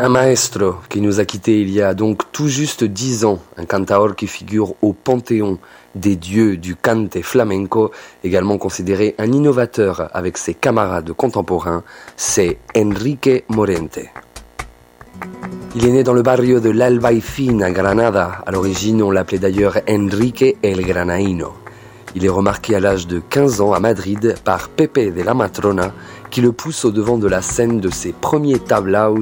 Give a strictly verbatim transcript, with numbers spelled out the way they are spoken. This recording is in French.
Un maestro qui nous a quittés il y a donc tout juste dix ans, un cantaor qui figure au panthéon des dieux du cante flamenco, également considéré un innovateur avec ses camarades contemporains, c'est Enrique Morente. Il est né dans le barrio de l'Albaicín à Granada. À l'origine, on l'appelait d'ailleurs Enrique el Granaíno. Il est remarqué à l'âge de quinze ans à Madrid par Pepe de la Matrona, qui le pousse au devant de la scène de ses premiers tablaos